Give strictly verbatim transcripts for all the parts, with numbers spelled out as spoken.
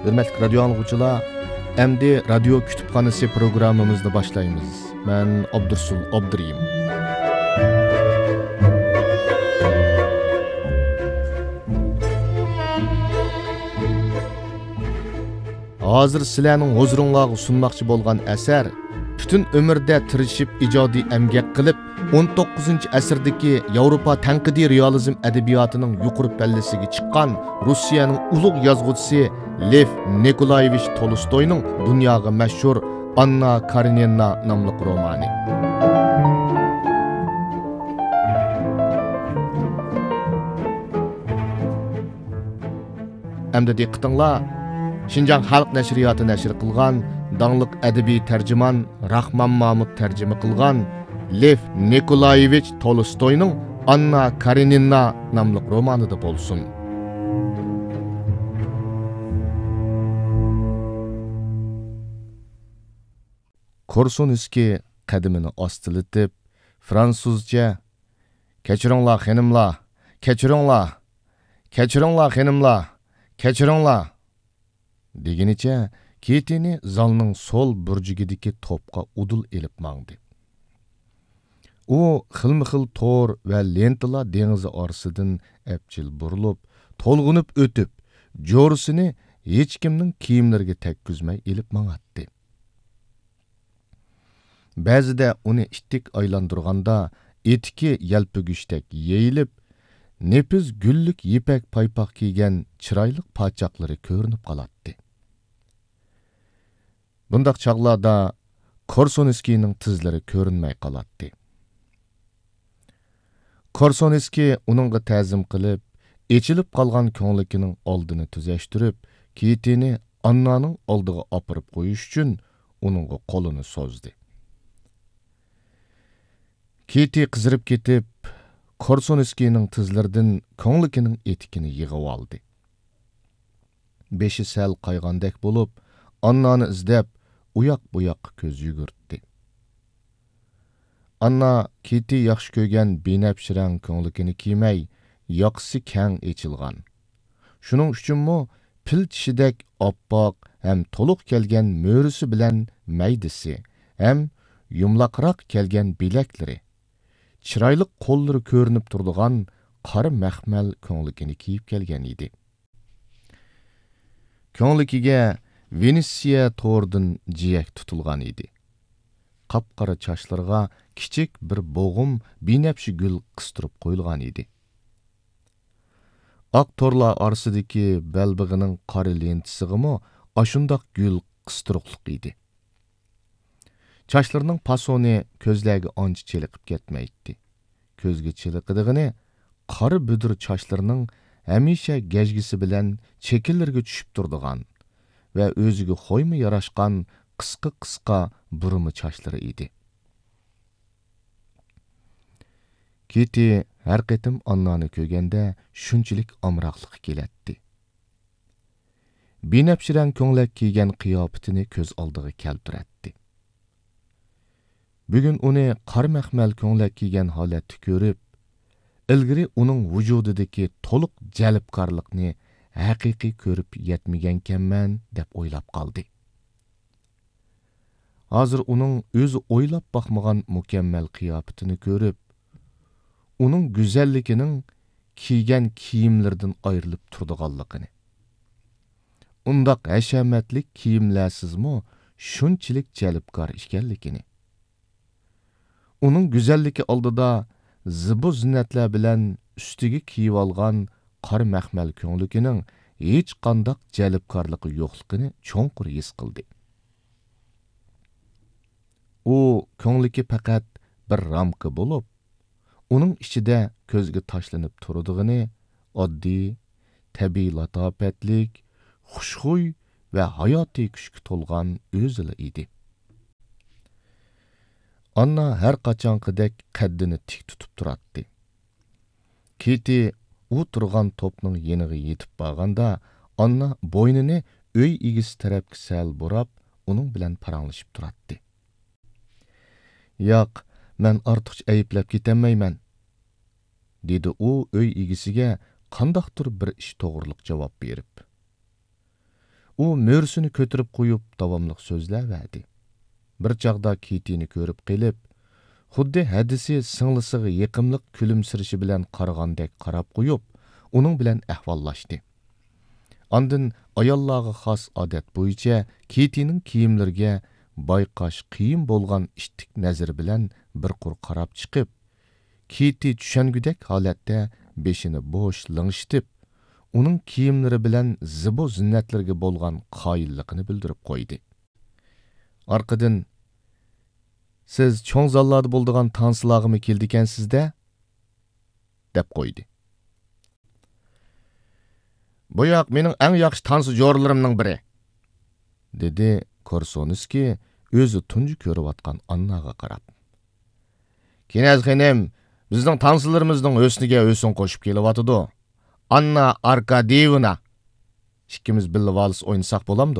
Hürmetli radio anlıqçılar, əmdi radio kütüpxanası programımızda başlayımız. Mən Abdursul Abduriyim. Hazır sizlərning huzuringizga sunmoqchi bo'lgan asar bütün ömürdə tirishib ijodiy əmgək qilib o'n to'qqizinchi asrdagi Yevropa tanqidiy realizm ədəbiyyatının yuqori pəlləsiga chiqqan Rusiyaning ulug' yozuvchisi Lev Nikolayevich Tolstoyning dunyoga mashhur Anna Karenina nomli romani. Əmdi diqqətinglar, Şinjan Xalq Nəşriyyatı nəşr qılğan dаңlıq ədəbi tərcüman Rahman Mahmud tərcümə qılğan Lev Nikolayevich Tolstoyning Anna Karenina nomli romanida bo'lsin. Korsonskiy qadimini ostilitib, fransuzcha "Kechiringlar xonimlar, kechiringlar, kechiringlar xonimlar, kechiringlar" degenicha Kitini zalning sol burjigidagi to'pqa udul elib mangdi. U xilma-xil tor va lentalar dengizi orasidan apchil burilib, to'lg'inib o'tib, jo'risini hech kimning kiyimlariga tekkizmay elib mangatdi. Ba'zida uni ittik aylantirganda etiki yalpigushdek yeyilib, nepiz gullik yipak paypoq kiygan chiroyli pochaqlari ko'rinib qolatdi. Bundaq chaqlarda Korsonskiyning tizlari ko'rinmay qolatdi. Korsonskiy uningga ta'zim qilib, echilib qolgan ko'nglikining oldini tuzashtirib, Kitini Annaning oldiga opirib qo'yish uchun uningga qo'lini so'zdi. Kiti qizirib ketib, Korsonskiyning tizlaridan ko'nglikining etikini yig'ib oldi. Beshi sal qayg'andek bo'lib, Annani izlab, uyoq-buyoqqa ko'z yugurtdi. Anna Kiti yaxshi ko'rgan benapshirang ko'nglikini kiymay, yoqsi kang echilgan. Shuning uchunmi pil tishidek oppoq ham to'liq kelgan mo'risi bilan maydisi, ham yumlaqroq kelgan bilaklari, chiroyli qo'llari ko'rinib turadigan qora maxmal ko'nglikini kiyib kelgan edi. Ko'nglikiga Venetsiya to'rdan jiyak tutilgan edi. Qapqara chashlarga kichik bir bo'g'im binafshi gul qistirib qo'yilgan edi. Oq torlar orasidagi balbig'ining qora lentisig'imi ashundoq gul qistiriqliq edi. Chashlarning pasoni ko'zlarga ancha chiliqib ketmaydi. Ko'zga chiliqidigini qora budur chashlarning hamisha gajgisi bilan chekillarga tushib turadigan va o'ziga xo'yma yarashgan qisqa-qisqa burumi chashlari edi. Kiti har qitim Annani ko'rganda shunchalik omroqliq kelatdi. Binafshirang ko'nglak kiygan qiyofatini ko'z oldiga keltiratdi. Bugun uni qora maxmal ko'nglak kiygan holatda ko'rib, ilgari uning vujudidagi to'liq jalbkorlikni haqiqiy ko'rib yetmagankanman deb o'ylab qoldi. Hozir uning o'zi o'ylab baxmagan mukammal qiyofatini ko'rib, uning go'zalligining kiygan kiyimlaridan ayrilib turadiganligini. Undaq hashamatlik kiyimlarsizmi shunchalik jalbkor ekanligini. Uning go'zalligi oldida zibu zinatlar bilan ustiga kiyib olgan qora maxmal ko'nglikining hech qanday jalbkorligi yo'qligini cho'nqur his qildi. U ko'ngliki faqat bir ramka bo'lib, uning ichida ko'zga tashlanib turadigan oddiy, tabiiy latofatlik, xushxuy va hayotiy kuchga to'lgan o'zila edi. Anna har qachonqidek qaddini tik tutib turardi. Kiti u turgan to'pning yeniga yetib borganda, Anna bo'ynini uy egisi tarafga sal burab, uning bilan paranglashib turardi. "Yo'q, men ortiqcha ayblab ketammayman", dedi u uy egisiga qandaqdir bir ish to'g'riliq javob berib. u mo'rsini ko'tarib qo'yib davomliq so'zlayverdi. Bir chaqda Kitini ko'rib qilib, xuddi hadisi singlisiga yaqinlik kulimsirishi bilan qaragandek qarab qo'yib, uning bilan ahvollashdi. Ondan ayollarga xos odat bo'yicha Kitining kiyimlariga bayqash qiyin bo'lgan ishtik nazar bilan bir qur qarab chiqib, Kiti tushangudek holatda beshini bo'sh ling'ishitib, uning kiyimlari bilan zibo zinnatlarga bo'lgan qoyilligini bildirib qo'ydi. Orqadan siz cho'ng zallarda bo'ldigan tansilog'imi keldikansiz-da? deb qo'ydi. Bu yoq mening eng yaxshi tansi jo'rlarimning biri, dedi Korsonski o'zi tunji ko'rayotgan Annaga qarab. Kinaz xonim, bizning tansilarimizning o'sniga o'sin qo'shib kelyotidi. Anna Arkadievna. İkimiz birga vals o'ynasak bo'lamdi?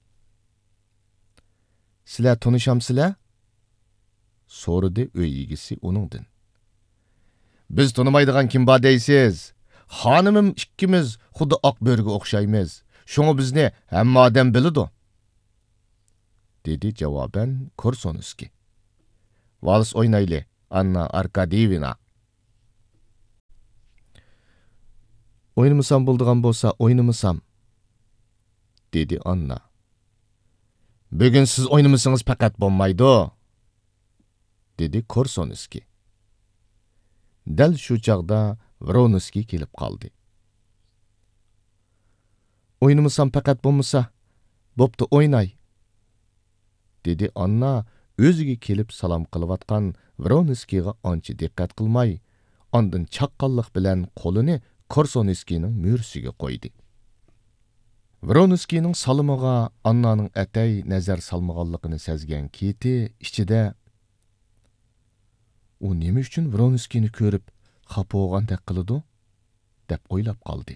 Sizlar tanishamsizlar? so'radi uy egisi uningdan. Biz tanimaydigan kim bor deysiz? Xonimim ikkimiz xuddi oq bo'rga o'xshaymiz. Shunga bizni hamma odam biladi, dedi javoban Korsonski. Vals o'ynayli, Anna Arkadievna. Oynamasam bo'ldigan bo'lsa, oynamasam, dedi Anna. Bugun siz oynamasangiz faqat bo'lmaydi, dedi Korsonski. Dal shu chaqda Vronsky kelib qoldi. Oynamasam faqat bo'lmasa, bo'pti o'ynay, dedi Anna o'ziga kelib salom qilayotgan Vronskyga ancha diqqat qilmay, ondan chaqqonlik bilan qo'lini Korsonskining mo'rsiga qo'ydi. Vronskyning salimiga Annaning atay nazar salmaganligini sezgan Kiti ichida u nima uchun Vronskyni ko'rib xafa bo'lgandek qiladi deb o'ylab qoldi.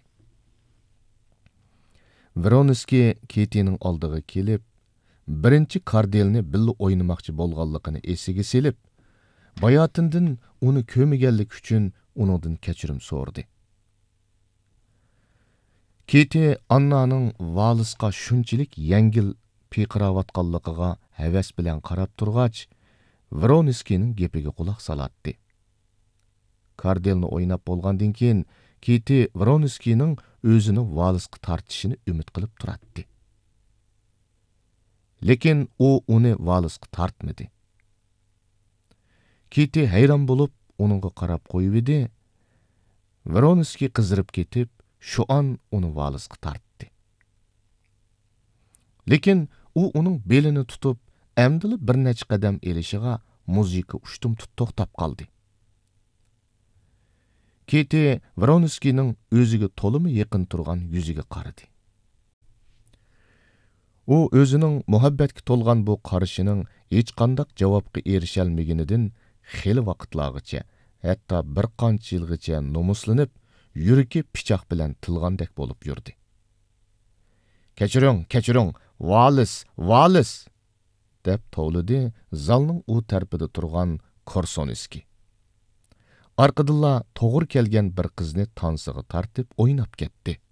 Vronsky Kitining oldiga kelib, birinchi kardelni billa o'ynamoqchi bo'lganligini esiga selib, bayotindan uni ko'miganlik uchun uningdan kechirim so'radi. Kiti Annaning valisga shunchalik yengil piqiravatganligiga havas bilan qarab turgach, Vronskyning gapiga quloq solatdi. Kardelni o'ynab bo'lgandan keyin Kiti Vronskyning o'zini valisga tortishini umid qilib turadi. Lekin u uni valisga tortmadi. Kiti hayron bo'lib uningga qarab qo'yibdi. Vronsky qizirib ketib, shu on uni valisga tortdi. Lekin u uning belini tutib, amdili bir necha qadam elishiga muzika ushtum tut to'xtab qoldi. Kiti Vronskyning o'ziga to'limi yaqin turgan yuziga qaradi. U o'zining muhabbatga to'lgan bu qarashining hech qanday javobga erishalmaganidan xili vaqtlargacha, hatto bir qancha yilgacha nomuslanib, yuragi pichoq bilan tilgandek bo'lib yurdi. "Kechiring, kechiring, valis, valis!" deb tovladi zalning u tarafida turgan Korsonski. Arqadilla to'g'ri kelgan bir qizni tansiga tortib o'ynab ketdi.